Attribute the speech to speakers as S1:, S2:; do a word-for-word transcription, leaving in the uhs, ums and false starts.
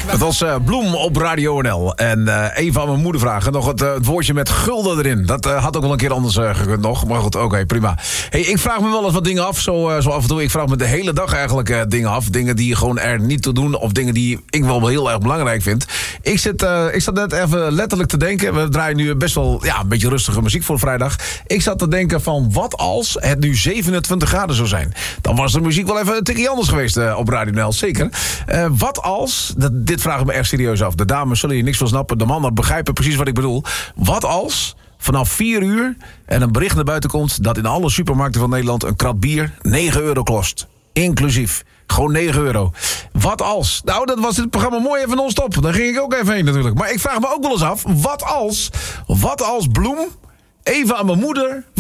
S1: Het was uh, Bloem op Radio N L. En uh, even aan mijn moeder vragen. Nog het, uh, het woordje met gulden erin. Dat uh, had ook wel een keer anders uh, gekund nog. Maar goed, oké, okay, prima. Hey, ik vraag me wel eens wat dingen af. Zo, uh, zo af en toe. Ik vraag me de hele dag eigenlijk uh, dingen af. Dingen die gewoon er niet toe doen. Of dingen die ik wel heel erg belangrijk vind. Ik zit, uh, ik zat net even letterlijk te denken. We draaien nu best wel ja, een beetje rustige muziek voor vrijdag. Ik zat te denken van wat als het nu zevenentwintig graden zou zijn. Dan was de muziek wel even een tikje anders geweest uh, op Radio N L. Zeker. Uh, wat als, dat, dit vraag ik me echt serieus af. De dames zullen hier niks van snappen. De mannen begrijpen precies wat ik bedoel. Wat als vanaf vier uur er een bericht naar buiten komt dat in alle supermarkten van Nederland een krat bier negen euro kost. Inclusief. Gewoon negen euro. Wat als? Nou, dat was dit programma mooi even non-stop. Daar ging ik ook even heen natuurlijk. Maar ik vraag me ook wel eens af. Wat als? Wat als Bloem even aan mijn moeder